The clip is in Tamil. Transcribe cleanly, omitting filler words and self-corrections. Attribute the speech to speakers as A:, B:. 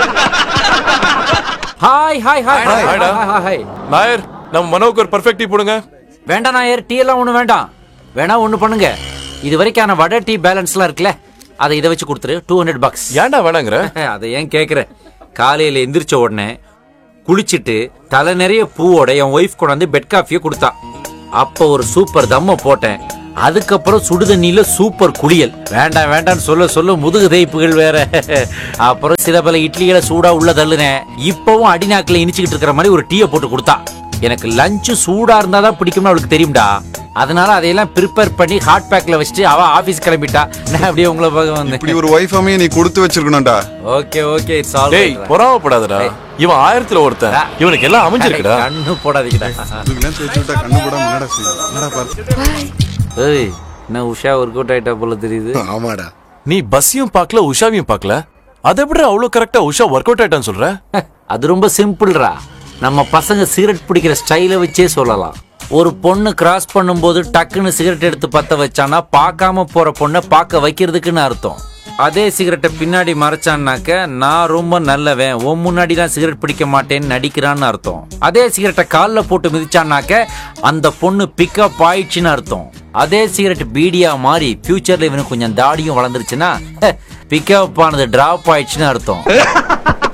A: Hi hi hi hi hi.
B: Nair, நம்ம மனோவுக்கு ஒரு பர்ஃபெக்ட் டீ போடுங்க.
A: வேண்டாம் நாயர், டீ எல்லாம் ஒண்ணு வேண்டாம். வேணா ஒண்ணு பண்ணுங்க, இது வரைக்கான வடை டீ பேலன்ஸ்லாம் இருக்குல்ல, அதை இதை வச்சு கொடுத்துரு. $200.
B: ஏன்டா வேணாங்கிற?
A: அதை ஏன் கேக்குற? காலையில எந்திரிச்ச உடனே குளிச்சுட்டு தலை நிறைய பூவோட என் ஒய்ஃப் கொண்டாந்து பெட் காஃபியை கொடுத்தா. அப்ப ஒரு சூப்பர் தம்ம போட்டேன். அதுக்கப்புறம் சுடுதண்ணில சூப்பர் குளியல். வேண்டாம் வேண்டாம்னு சொல்ல சொல்ல முதுகு தேய்ப்புகள் வேற. அப்புறம் சில பல இட்லிகளை சூடா உள்ள தள்ளுனேன். இப்பவும் அடிநாக்கில இனிச்சுக்கிட்டு இருக்கிற மாதிரி ஒரு டீயை போட்டு கொடுத்தா. எனக்கு லஞ்சு சூடா இருந்தாதான் பிடிக்கும்னு அவளுக்கு தெரியும்டா. அதனால அதையெல்லாம் ப்ரிப்பேர் பண்ணி ஹாட் பேக்ல வச்சுட்டு அவ ஆபீஸ் கிளம்பிட்டா. நான் அப்படியே உங்களை பார்க்க வந்தேன்.
C: இப்படி ஒரு வைஃப் அமைய நீ கொடுத்து வச்சிருக்கணும்டா.
A: ஓகே ஓகே, இட்ஸ் ஆல்
B: டேய், பொறாமப்படாதடா. இவன் 1000ல ஒருத்தன். இவனுக்கு எல்லாம் அமைஞ்சிருக்குடா.
A: கண்ணு போடாதீங்கடா.
C: இதுக்கெல்லாம் தேய்ச்சி விட்டா கண்ணு போடாம என்னடா செய்யும்? என்னடா பாரு.
A: ஏய், என்ன உஷா ஒர்க் அவுட் ஆயிட்டா போல தெரியுது.
C: ஆமாடா.
B: நீ பஸ்ஸையும் பார்க்கல, உஷாவையும் பார்க்கல. அதை எப்படி அவ்வளவு கரெக்டா உஷா ஒர்க் அவுட் ஆயிட்டான்னு சொல்ற?
A: அது ரொம்ப சிம்பிள்ரா. நம்ம பசங்க சிகரெட் பிடிக்கிற ஸ்டைலை வச்சே சொல்லலாம். ஒரு பொண்ணு கிராஸ் பண்ணும்போது டக்குன்னு சிகரெட் எடுத்து பத்த வச்சானா பார்க்காம போற பொண்ணை பார்க்க வைக்கிறதுக்குன்னு அர்த்தம். அதே சிகரெட்டை பின்னாடி மறைச்சான்னாக்க நான் ரொம்ப நல்லவன், உன் முன்னாடி தான் சிகரெட் பிடிக்க மாட்டேன்னு நடிக்கிறான்னு அர்த்தம். அதே சிகரெட்டை காலில் போட்டு மிதிச்சான்னாக்க அந்த பொண்ணு பிக்கப் ஆயிடுச்சுன்னு அர்த்தம். அதே சிகரெட் பீடியா மாறி ஃபியூச்சர்ல இவனுக்கு கொஞ்சம் தாடியும் வளர்ந்துருச்சுன்னா பிக்கப் ஆனது டிராப் ஆயிடுச்சுன்னு அர்த்தம்.